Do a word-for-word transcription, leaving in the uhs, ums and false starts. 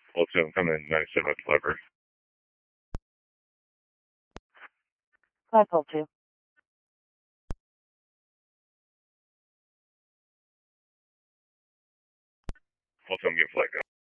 Full seven, come in, ninety-seven at the library. five full two. Full seven, get flight go.